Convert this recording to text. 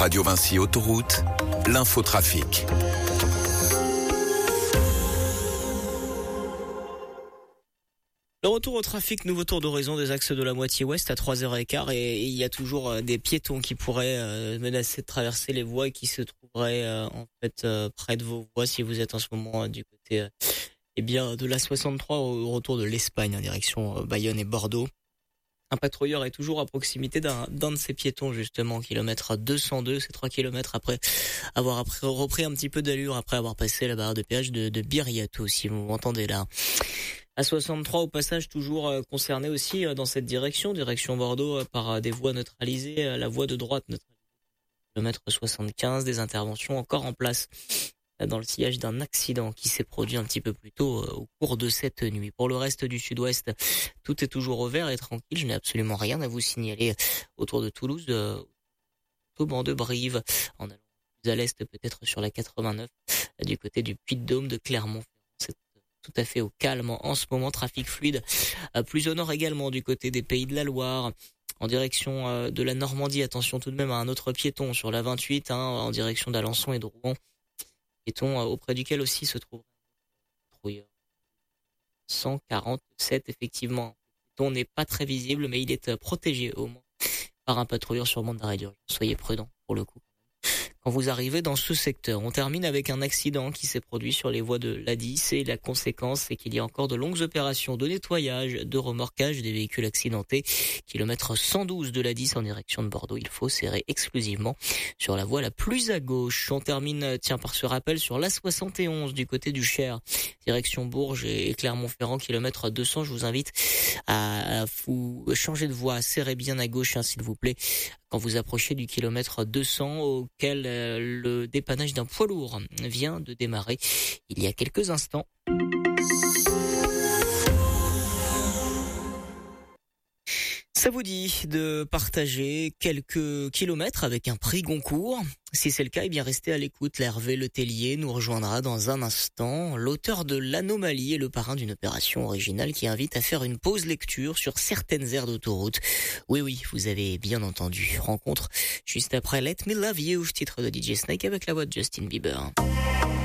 Radio Vinci Autoroute, l'infotrafic. Le retour au trafic, nouveau tour d'horizon des axes de la moitié ouest à 3h15 et il y a toujours des piétons qui pourraient menacer de traverser les voies et qui se trouveraient près de vos voies si vous êtes en ce moment du côté de la 63 au retour de l'Espagne en direction Bayonne et Bordeaux. Un patrouilleur est toujours à proximité d'un de ces piétons justement, kilomètre 202, c'est 3 kilomètres après avoir repris un petit peu d'allure après avoir passé la barrière de péage de Biriatou, si vous m'entendez là. A63 au passage toujours concerné aussi dans cette direction Bordeaux par des voies neutralisées, la voie de droite neutralisée. Kilomètre 75, des interventions encore en place dans le sillage d'un accident qui s'est produit un petit peu plus tôt au cours de cette nuit. Pour le reste du sud-ouest, tout est toujours au vert et tranquille. Je n'ai absolument rien à vous signaler autour de Toulouse, au banc de Brive, en allant plus à l'est peut-être sur la 89, du côté du Puy-de-Dôme, de Clermont. C'est tout à fait au calme en ce moment, trafic fluide. Plus au nord également, du côté des Pays de la Loire, en direction de la Normandie. Attention tout de même à un autre piéton sur la 28, en direction d'Alençon et de Rouen. Piéton auprès duquel aussi se trouve un patrouilleur. 147 effectivement. Le piéton n'est pas très visible, mais il est protégé au moins par un patrouilleur sur bande d'arrêt d'urgence. Soyez prudents pour le coup. Quand vous arrivez dans ce secteur, on termine avec un accident qui s'est produit sur les voies de l'A10 et la conséquence, c'est qu'il y a encore de longues opérations de nettoyage, de remorquage des véhicules accidentés. Kilomètre 112 de l'A10 en direction de Bordeaux. Il faut serrer exclusivement sur la voie la plus à gauche. On termine, par ce rappel sur l'A71 du côté du Cher, direction Bourges et Clermont-Ferrand, kilomètre 200. Je vous invite à vous changer de voie, serrez bien à gauche, s'il vous plaît, quand vous approchez du kilomètre 200 auquel le dépannage d'un poids lourd vient de démarrer il y a quelques instants. Ça vous dit de partager quelques kilomètres avec un prix Goncourt? Si c'est le cas, bien restez à l'écoute. Hervé Letellier nous rejoindra dans un instant. L'auteur de L'Anomalie est le parrain d'une opération originale qui invite à faire une pause lecture sur certaines aires d'autoroute. Oui, vous avez bien entendu. Rencontre juste après Let Me Love You, titre de DJ Snake avec la voix de Justin Bieber.